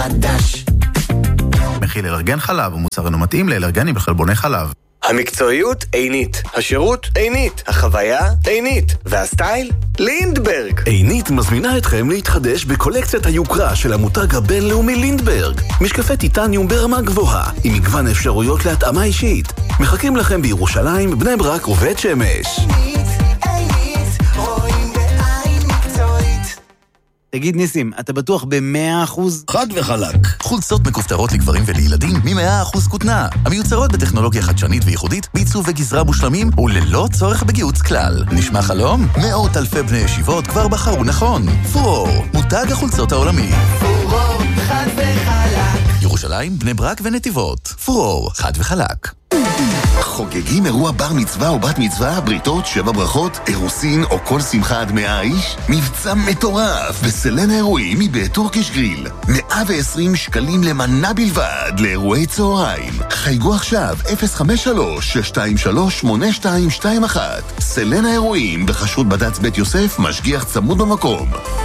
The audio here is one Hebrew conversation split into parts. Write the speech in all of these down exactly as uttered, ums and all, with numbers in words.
חדש. מכיל אלרגן חלב ומוצר אינו מתאים לאלרגנים וחלבוני חלב. המקצועיות עינית, השירות עינית, החוויה עינית, והסטייל לינדברג. עינית מזמינה אתכם להתחדש בקולקציית היוקרה של המותג הבינלאומי לינדברג. משקפי טיטניום ברמה גבוהה, עם מגוון אפשרויות להתאמה אישית. מחכים לכם בירושלים, בני ברק ובית שמש. תגיד ניסים, אתה בטוח ב-מאה אחוז? חד וחלק. חולצות מכופתרות לגברים ולילדים מ-מאה אחוז כותנה. המיוצרות בטכנולוגיה חדשנית וייחודית, בעיצוב וגזרה מושלמים וללא צורך בגיוץ כלל. נשמע חלום? מאות אלפי בני ישיבות כבר בחרו נכון. פורור, מותג החולצות העולמי. פורור, חד וחלק. ירושלים, בני ברק ונתיבות. פורור, חד וחלק. חוגגים אירוע בר מצווה או בת מצווה, בריתות, שבע ברכות, אירוסין או כל שמחה עד מאה איש? מבצע מטורף בסלן האירועים מבית טורקיש גריל. מאה ועשרים שקלים למנה בלבד לאירועי צהריים. חייגו עכשיו אפס חמש שלוש שש שתיים שלוש שמונה שתיים שתיים אחת. סלן האירועים בחשרות בד"ץ בית יוסף, משגיח צמוד במקום.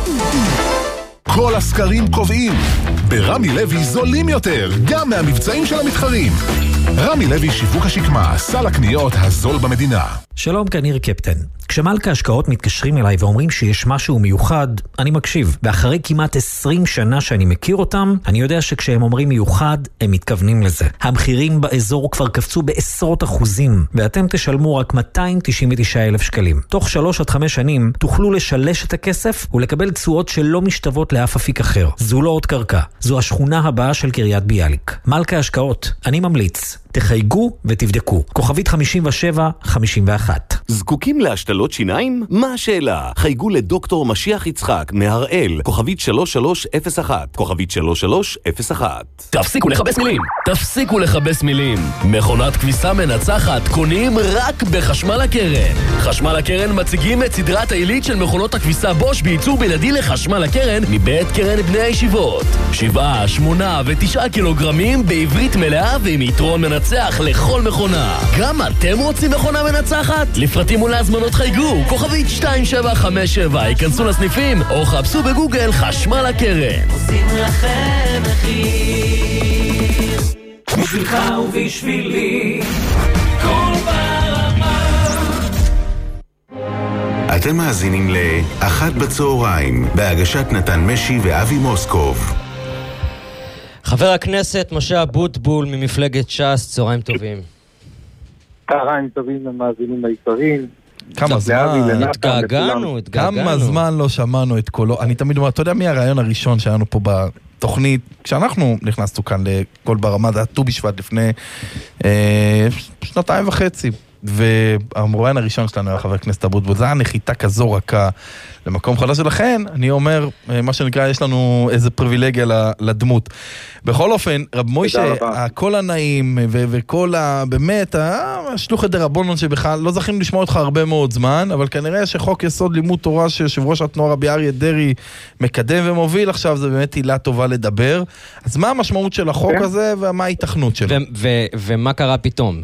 כל הסקרים קובעים, ברמי לוי זולים יותר, גם מהמבצעים של המתחרים. רמי לוי שיווק השקמה, סל הקניות הזול במדינה. שלום, כאן ניר קפטן. כשמלכה השקעות מתקשרים אליי ואומרים שיש משהו מיוחד, אני מקשיב. ואחרי כמעט עשרים שנה שאני מכיר אותם, אני יודע שכשהם אומרים מיוחד, הם מתכוונים לזה. המחירים באזור כבר קפצו בעשרות אחוזים, ואתם תשלמו רק מאתיים תשעים ותשעה אלף שקלים. תוך שלוש עד חמש שנים תוכלו לשלש את הכסף ולקבל תשואות שלא משתוות לאף אפיק אחר. זו לא עוד קרקע, זו השכונה הבאה של קריית ביאליק. מלכה השקעות, אני ממליץ. תחייגו ותבדקו. כוכבית חמישים ושבע חמישים ואחת. זקוקים להשתלות שיניים? מה השאלה? חייגו לדוקטור משיח יצחק מהראל, כוכבית שלוש שלוש אפס אחת, כוכבית שלוש שלוש אפס אחת. תפסיקו לחבש מילים, תפסיקו לחבש מילים. מכונת כביסה מנצחת קונים רק בחשמל הקרן. חשמל הקרן מציגים את סדרת העילית של מכונות הכביסה בוש בייצור בלעדי לחשמל הקרן מבית קרן בני הישיבות. שבעה, שמונה ותשעה קילוגרמים בעברית מלאה ועם יתרון מנצח לכל מכונה. גם אתם רוצים מכונה מנצחת? לפרטים ולהזמנות חייגו, כוכבית שתיים שבע חמש שבע, היכנסו לסניפים או חפשו בגוגל חשמל הקרן. עושים לכם מחיר, בשבילך ובשבילי, כל ברמה. אתם מאזינים לאחת בצהריים, בהגשת נתן משי ואבי מוסקוב. חבר הכנסת משה אבוטבול ממפלגת ש"ס, צהריים טובים. צהריים טובים למאזינים העיקריים. כמה זמן, התגעגענו, התגעגענו. כמה זמן לא שמענו את קולו. אני תמיד אומר, אתה יודע מי הרעיון הראשון שלנו פה בתוכנית, כשאנחנו נכנסנו כאן לכל ברמה, זה הט"ו בשבט לפני אה, שנתיים וחצי. והמרואיין הראשון שלנו היה חבר הכנסת אבוטבול, זה היה נחיתה כזו רכה למקום חדש, ולכן אני אומר, מה שנקרא, יש לנו איזה פריבילגיה לדמות. בכל אופן, רב מוישה, הכל הנעים וכל ה... באמת, השלוחת דרבנן שבכלל לא זכינו לשמוע אותך הרבה מאוד זמן, אבל כנראה שחוק יסוד לימוד תורה שיושב ראש התנועה רבי אריה דרעי מקדם ומוביל עכשיו, זה באמת עילה טובה לדבר. אז מה המשמעות של החוק הזה ומה ההתכנות שלו? ומה קרה פתאום?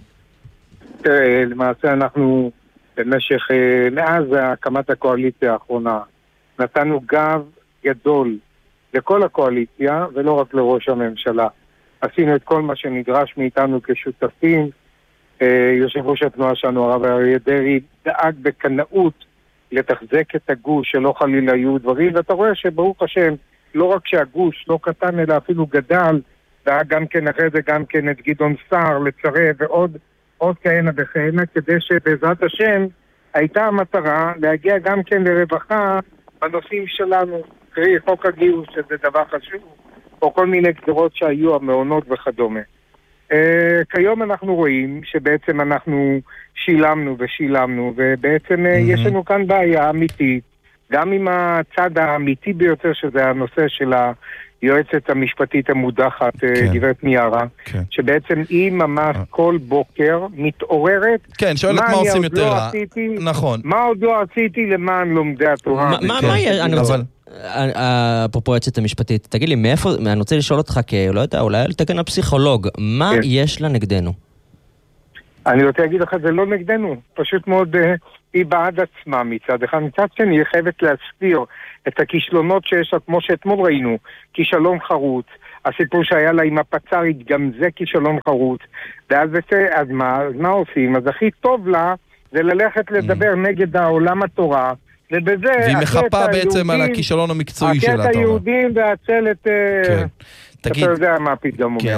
למעשה אנחנו במשך, מאז הקמת הקואליציה האחרונה, נתנו גב גדול לכל הקואליציה ולא רק לראש הממשלה. עשינו את כל מה שנדרש מאיתנו כשותפים. יושב ראש התנועה שלנו, הרב אריה דרעי, דאג בקנאות לתחזק את הגוש, שלא חלילה יהיו דברים, ואתה רואה שברוך השם, לא רק שהגוש לא קטן אלא אפילו גדל, דאג גם כן אחרי זה גם כן את גדעון סער לצרף ועוד עוד כהנה וכהנה, כדי שבעזרת השם הייתה המטרה להגיע גם כן לרווחה בנושאים שלנו, קרי חוק הגיוס, שזה דבר חשוב, או כל מיני גזרות שהיו, המעונות וכדומה. אה, כיום אנחנו רואים שבעצם אנחנו שילמנו ושילמנו, ובעצם mm-hmm. יש לנו כאן בעיה אמיתית, גם עם הצד האמיתי ביותר, שזה הנושא של ה... יועצת המשפטית המודחת, כן. גברת מיארה, כן. שבעצם היא ממש כל בוקר מתעוררת. כן, שואלת מה, מה עושים יותר רע. נכון. מה עוד לא עשיתי למען לומדי התורה. מה, מה, מה יש? אני רוצה... אפרופו יועצת המשפטית, תגיד לי, מאיפה, אני רוצה לשאול אותך, כי לא יודע, אולי לתקן הפסיכולוג, מה כן. יש לה נגדנו? אני רוצה להגיד לך, זה לא נגדנו. פשוט מאוד היא בעד עצמה מצד אחד. מצד שני, היא חייבת להסתיר את הכישלונות שיש לה, כמו שאתמול ראינו, כישלון חרוץ. הסיפור שהיה לה עם הפצרית, גם זה כישלון חרוץ. ואז אז מה, אז מה עושים? אז הכי טוב לה זה ללכת לדבר mm. נגד העולם התורה, ובזה... והיא מחפה בעצם על הכישלון המקצועי שלה. הקטע היהודים והצל את... כן. תגיד... אתה יודע מה פתאום אומר.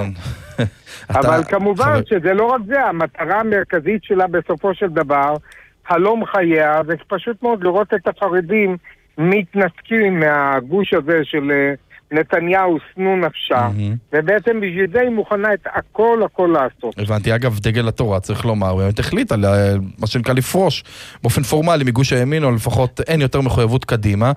אבל כמובן שזה לא רק זה, המטרה המרכזית שלה בסופו של דבר, חלום חייה, זה פשוט מאוד לראות את החרדים מתנתקים מהגוש הזה של נתניהו, סנו נפשה, ובעצם בשביל זה היא מוכנה את הכל הכל לעשות. הבנתי, אגב, דגל התורה, צריך לומר, הוא באמת החליט על מה שנקרא לפרוש באופן פורמלי מגוש הימין, או לפחות אין יותר מחויבות קדימה.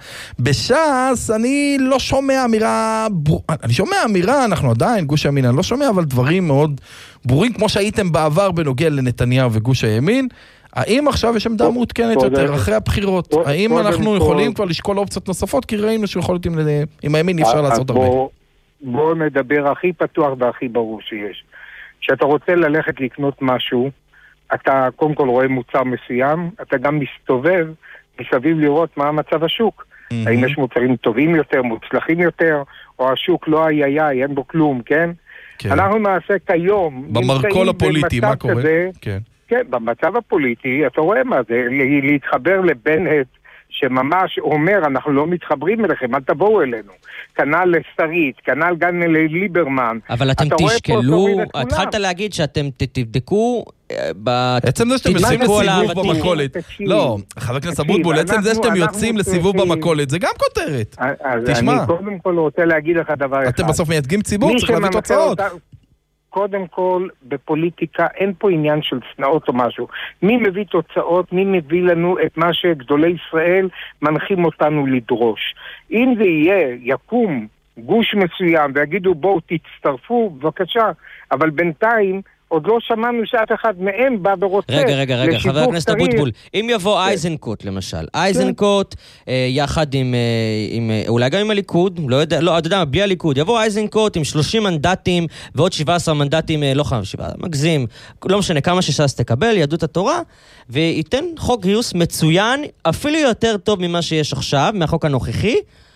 בש"ס אני לא שומע אמירה, אני שומע אמירה, אנחנו עדיין גוש הימין, אני לא שומע, אבל דברים מאוד ברורים, כמו שהייתם בעבר בנוגע לנתניהו וגוש הימין. האם עכשיו יש עמדה מעודכנת יותר אחרי הבחירות? האם אנחנו יכולים כבר לשקול אופציות נוספות? כי ראינו שיכולת עם הימין אי אפשר לעשות הרבה. בואו נדבר הכי פתוח והכי ברור שיש. כשאתה רוצה ללכת לקנות משהו, אתה קודם כל רואה מוצר מסוים, אתה גם מסתובב מסביב לראות מה המצב השוק. האם יש מוצרים טובים יותר, מוצלחים יותר, או השוק לא היה, אין בו כלום, כן? אנחנו נעשה כיום במרכול הפוליטי, מה קורה? כן. כן, במצב הפוליטי, אתה רואה מה זה, להתחבר לבנט, שממש אומר, אנחנו לא מתחברים אליכם, אל תבואו אלינו. כנ"ל לשרית, כנ"ל גם לליברמן. אבל אתם תשקלו, התחלת להגיד שאתם תבדקו, עצם זה שאתם יוצאים לסיבוב במכולת, לא, חבר הכנסת אבוטבול, עצם זה שאתם יוצאים לסיבוב במכולת, זה גם כותרת. תשמע. אני קודם כל רוצה להגיד לך דבר אחד. אתם בסוף מייצגים ציבור, צריך להביא תוצאות. קודם כל, בפוליטיקה אין פה עניין של צנעות או משהו. מי מביא תוצאות, מי מביא לנו את מה שגדולי ישראל מנחים אותנו לדרוש. אם זה יהיה, יקום גוש מסוים ויגידו בואו תצטרפו, בבקשה, אבל בינתיים עוד לא שמענו שאף אחד מהם בא ורוצה. רגע, רגע, רגע, חבר הכנסת אבוטבול, אם יבוא אייזנקוט למשל, אייזנקוט יחד עם, אולי גם עם הליכוד, לא יודע, לא, אתה יודע, בלי הליכוד, יבוא אייזנקוט עם שלושים מנדטים ועוד שבעה עשר מנדטים, לא חייב, שבעה, מגזים, לא משנה כמה שש"ס תקבל, יהדות התורה, וייתן חוק גיוס מצוין, אפילו יותר טוב ממה שיש עכשיו, מהחוק הנוכחי,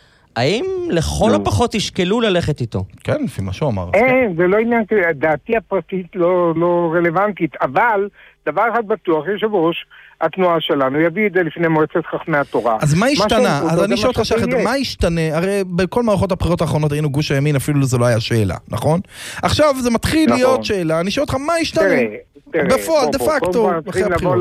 האם לכל הפחות תשקלו ללכת איתו? כן, לפי מה שהוא אמר. אין, זה לא עניין, דעתי הפרטית לא רלוונטית, אבל דבר אחד בטוח, יושב ראש, התנועה שלנו יביא את זה לפני מועצת חכמי התורה. אז מה השתנה? אז אני שואל אותך שחד, מה השתנה? הרי בכל מערכות הבחירות האחרונות היינו גוש הימין, אפילו זה לא היה שאלה, נכון? עכשיו זה מתחיל להיות שאלה, אני שואל אותך מה השתנה? בפועל, דה פקטו, אחרי הבחירות.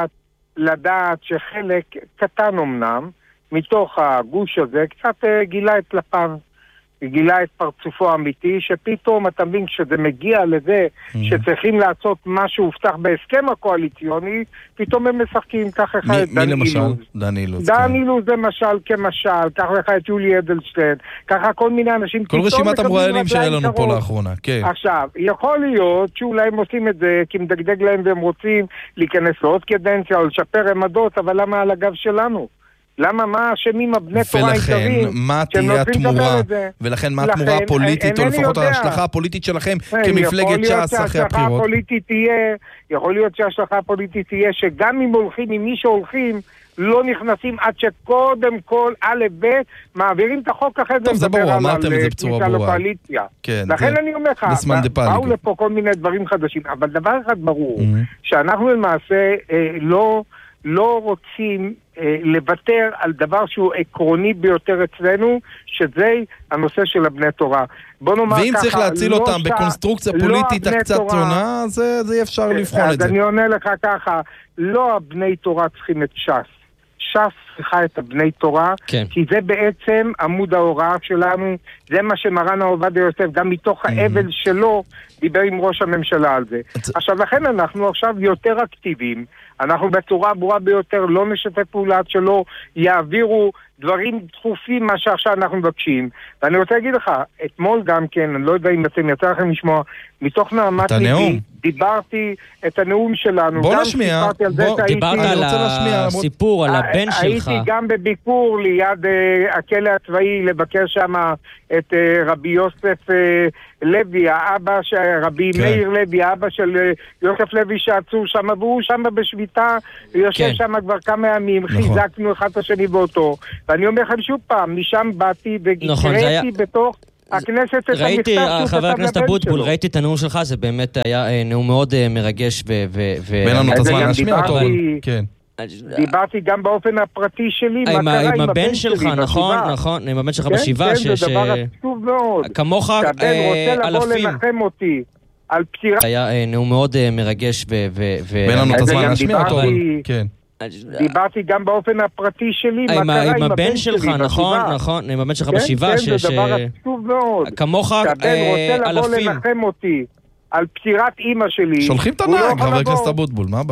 לדעת שחלק קטן אמנם, מתוך הגוש הזה, קצת גילה את טלפיו, גילה את פרצופו האמיתי, שפתאום אתה מבין שזה מגיע לזה שצריכים לעשות מה שהובטח בהסכם הקואליציוני, פתאום הם משחקים, כך אחד את דן אילוז. דן אילוז. דן אילוז זה משל כמשל, כך לך את יולי אדלשטיין, ככה כל מיני אנשים. כל רשימת המרואיינים שהיה לנו פה לאחרונה, כן. עכשיו, יכול להיות שאולי הם עושים את זה כי מדגדג להם והם רוצים להיכנס לעוד קדנציה או לשפר עמדות, אבל למה על הגב שלנו? למה, מה אשמים הבני תורה העיקריים? ולכן, מה תהיה התמורה? ולכן, מה התמורה הפוליטית, או לפחות ההשלכה הפוליטית שלכם כמפלגת ש"ס אחרי הבחירות? יכול להיות שההשלכה הפוליטית תהיה שגם אם הולכים, עם מי שהולכים, לא נכנסים עד שקודם כל א' ב' מעבירים את החוק אחרי זה. טוב, זה ברור, אמרתם את זה בצורה ברורה. לכן אני אומר לך, באו לפה כל מיני דברים חדשים, אבל דבר אחד ברור, שאנחנו למעשה לא... לא רוצים אה, לוותר על דבר שהוא עקרוני ביותר אצלנו, שזה הנושא של הבני תורה. בוא נאמר ואם ככה, צריך להציל לא אותם ש... בקונסטרוקציה פוליטית הקצת שונה, זה, זה אפשר לבחון אז את זה. אז אני עונה לך ככה, לא הבני תורה צריכים את ש"ס. ש"ס צריכה את הבני תורה, כן. כי זה בעצם עמוד ההוראה שלנו, זה מה שמרן עובדיה יוסף, גם מתוך mm-hmm. האבל שלו, דיבר עם ראש הממשלה על זה. את... עכשיו, לכן אנחנו עכשיו יותר אקטיביים, אנחנו בצורה ברורה ביותר לא נשתף פעולה עד שלא יעבירו דברים דחופים מה שעכשיו אנחנו מבקשים. ואני רוצה להגיד לך, אתמול גם כן, אני לא יודע אם אתם יצא לכם לשמוע, מתוך נעמת ליבי, דיברתי את הנאום שלנו. בוא נשמיע, בוא, דיברת על הסיפור, על הבן שלך. הייתי גם בביקור ליד הכלא הצבאי, לבקר שם את רבי יוסף לוי, האבא של רבי מאיר לוי, האבא של יוסף לוי שעצור שם, והוא שם בשביתה, יושב שם כבר כמה ימים, חיזקנו אחד את השני באותו. ואני אומר לכם שוב פעם, משם באתי וגראתי בתוך הכנסת את המכתב. ראיתי, חבר הכנסת אבוטבול, ראיתי את הנאום שלך, זה באמת היה נאום מאוד מרגש ו... בין לנו את הזמן להשמיע אותו. דיברתי גם באופן הפרטי שלי, מה קרה עם הבן שלך, נכון, נכון, עם הבן שלך בשבעה. כן, זה דבר עצוב מאוד. כמוך אלפים. שהבן רוצה לבוא לנחם אותי. על פטירה. היה נאום מאוד מרגש ו... בין לנו את הזמן להשמיע אותו. כן. דיברתי גם באופן הפרטי שלי, מה קרה עם הבן שלך, נכון, נכון, עם הבן שלך בשבעה. כן, זה דבר עצוב מאוד. כמוך אלפים. שהבן רוצה לבוא לנחם אותי על פטירת אימא שלי. שולחים את הנהג, חבר הכנסת אבוטבול, מה הבא?